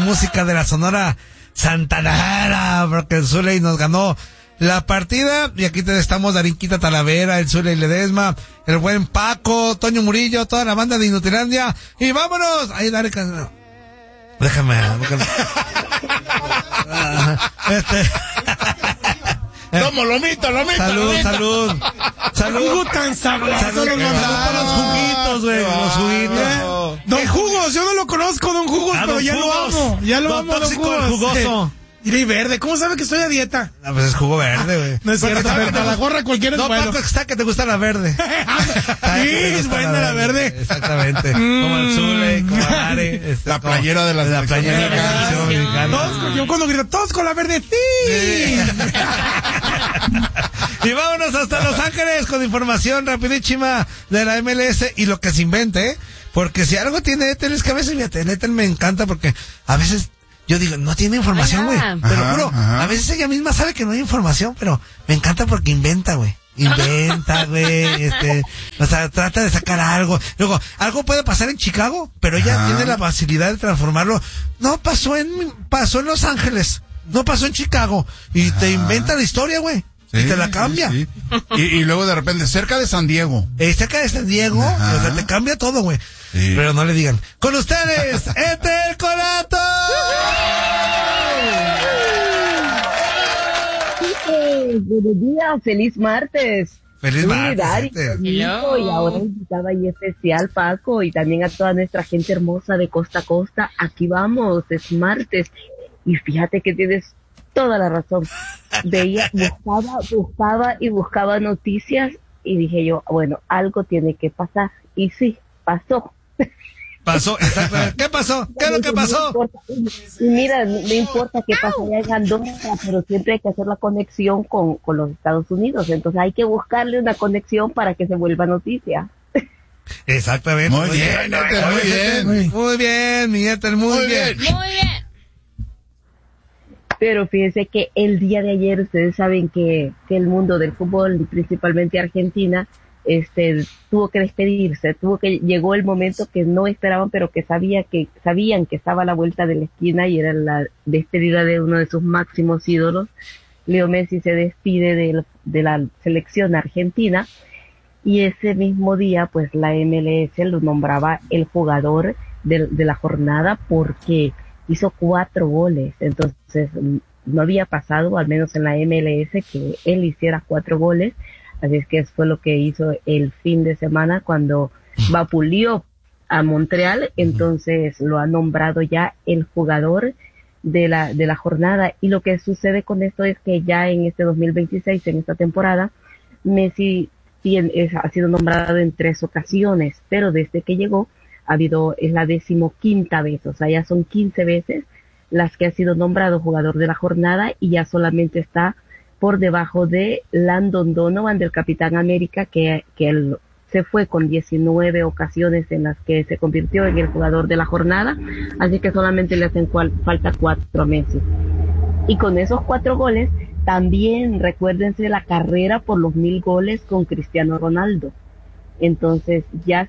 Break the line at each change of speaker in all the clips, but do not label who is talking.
música de la Sonora Santanera, porque el Zuley nos ganó la partida, y aquí estamos Darinquita Talavera, el Zuley Ledesma, el buen Paco, Toño Murillo, toda la banda de Inutilandia, y vámonos, ahí dale, déjame.
Como lomito.
Salud.
Tan sabroso.
Salud los juguitos, güey, los juguitos.
Don Jugos, yo no lo conozco, Don Jugos, pero ya lo amo. Ya lo amo, Don Jugos.
Jugoso.
Y verde, ¿cómo sabe que estoy a dieta?
No, pues es jugo verde, güey.
No es cierto, pero la gorra cualquiera es bueno.
No, Paco, está que te gusta la verde.
Sí, es buena la verde.
Exactamente. Como el Zuley, como Are.
La playera de la
playera mexicana.
Yo cuando grito, todos con la verde, sí.
Y vámonos hasta Los Ángeles con información rapidísima de la MLS y lo que se invente, porque si algo tiene Ethel es que a veces, fíjate, Ethel me encanta porque a veces yo digo, no tiene información, güey. Te lo juro, a veces ella misma sabe que no hay información, pero me encanta porque inventa, güey. Inventa, güey, o sea, trata de sacar algo. Luego, algo puede pasar en Chicago, pero ella tiene la facilidad de transformarlo. No, pasó en Los Ángeles, no pasó en Chicago, y te inventa la historia, güey. Sí, y te la cambia.
Sí. Y luego de repente, cerca de San Diego.
Cerca de San Diego, o sea, te cambia todo, güey. Sí. Pero no le digan. Con ustedes, Ethel Colato.
Buenos días, feliz martes.
Feliz martes.
Y ahora invitada y especial, Paco, y también a toda nuestra gente hermosa de costa a costa. Aquí vamos, es martes. Y fíjate que tienes toda la razón. Buscaba noticias y dije yo, bueno, algo tiene que pasar. Y sí, pasó.
Pasó, exacto. ¿Qué pasó? ¿Qué es lo que pasó?
Mira, no importa qué pasa allá en Andorra, pero siempre hay que hacer la conexión con los Estados Unidos. Entonces hay que buscarle una conexión para que se vuelva noticia.
Exactamente.
Muy bien,
mi Ethel, muy bien.
Pero fíjense que el día de ayer, ustedes saben que el mundo del fútbol, y principalmente Argentina, tuvo que despedirse, llegó el momento que no esperaban, pero que sabían que estaba a la vuelta de la esquina, y era la despedida de uno de sus máximos ídolos. Leo Messi se despide de la selección argentina, y ese mismo día, pues la MLS lo nombraba el jugador de la jornada porque hizo 4 goles. Entonces no había pasado, al menos en la MLS, que él hiciera 4 goles. Así es que eso fue lo que hizo el fin de semana cuando vapuleó a Montreal. Entonces lo ha nombrado ya el jugador de la jornada. Y lo que sucede con esto es que ya en este 2026, en esta temporada, Messi ha sido nombrado en 3 ocasiones, pero desde que llegó es la 15ª vez, o sea, ya son 15 veces las que ha sido nombrado jugador de la jornada, y ya solamente está por debajo de Landon Donovan, del Capitán América, que él se fue con 19 ocasiones en las que se convirtió en el jugador de la jornada, así que solamente le hacen falta 4 a Messi. Y con esos 4 goles, también recuérdense la carrera por los 1000 goles con Cristiano Ronaldo. Entonces ya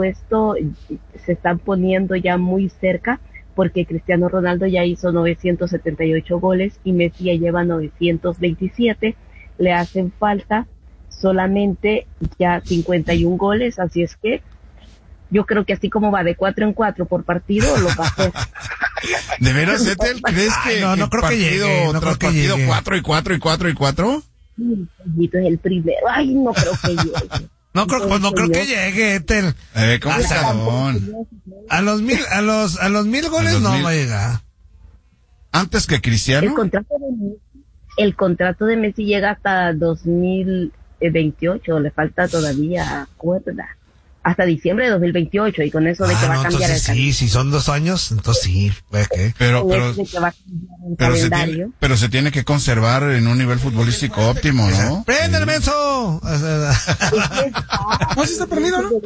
se están poniendo ya muy cerca, porque Cristiano Ronaldo ya hizo 978 goles y Messi ya lleva 927, le hacen falta solamente ya 51 goles, así es que yo creo que así como va de 4 en 4 por partido, lo va a hacer.
¿De veras, Ethel? ¿Crees que
no creo que llegue, no
tras
creo que
partido
llegue.
4 y 4 y 4 y 4?
Sí, es el primero. Ay, no creo que llegue.
No creo que llegue, Ethel.
Complicadón.
A los 1000 goles no va a llegar.
¿Antes que Cristiano?
El contrato de Messi llega hasta 2028, le falta todavía cuerda. Hasta diciembre de 2028, y con eso de que va a cambiar el
calendario. Sí, si son 2 años, entonces sí, pues qué.
Pero se tiene que conservar en un nivel futbolístico óptimo, ¿no?
¡Prende el menso!
¿No se está perdido, no?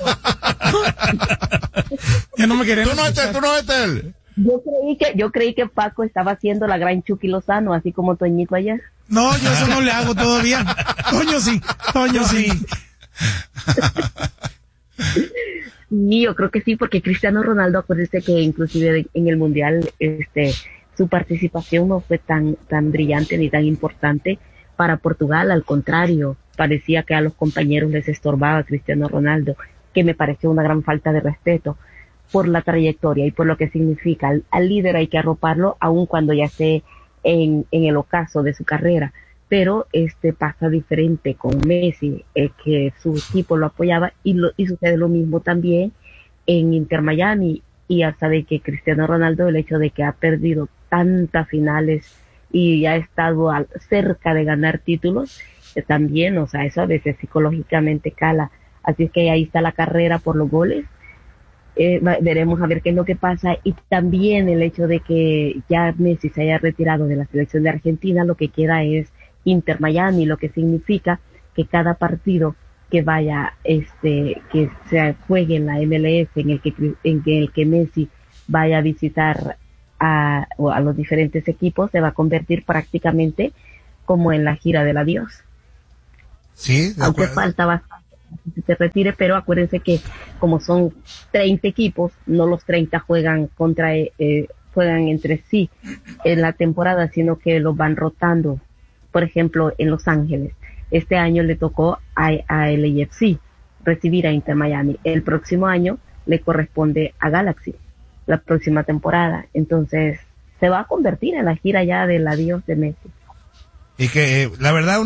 Ya no me queremos.
Tú no, Ethel.
Yo creí que Paco estaba haciendo la gran Chucky Lozano, así como Toñito ayer.
No, yo eso no le hago todavía. Toño sí.
Y yo creo que sí, porque Cristiano Ronaldo, acuérdense que inclusive en el Mundial, su participación no fue tan brillante ni tan importante para Portugal, al contrario, parecía que a los compañeros les estorbaba Cristiano Ronaldo, que me pareció una gran falta de respeto por la trayectoria y por lo que significa. Al líder hay que arroparlo, aun cuando ya esté en el ocaso de su carrera, pero pasa diferente con Messi, que su equipo lo apoyaba y sucede lo mismo también en Inter Miami. Y ya sabe que Cristiano Ronaldo, el hecho de que ha perdido tantas finales y ha estado cerca de ganar títulos, también, o sea, eso a veces psicológicamente cala. Así es que ahí está la carrera por los goles. Veremos a ver qué es lo que pasa. Y también el hecho de que ya Messi se haya retirado de la selección de Argentina, lo que queda es Inter Miami, lo que significa que cada partido que vaya, que se juegue en la MLS, en el que Messi vaya a visitar a los diferentes equipos, se va a convertir prácticamente como en la gira del adiós.
Sí, de
aunque
acuerdo.
falta bastante que se retire, pero acuérdense que como son 30 equipos, no los 30 juegan juegan entre sí en la temporada, sino que los van rotando. Por ejemplo, en Los Ángeles, este año le tocó a LAFC recibir a Inter Miami. El próximo año le corresponde a Galaxy, la próxima temporada. Entonces, se va a convertir en la gira ya del adiós de Messi.
Y que, la verdad,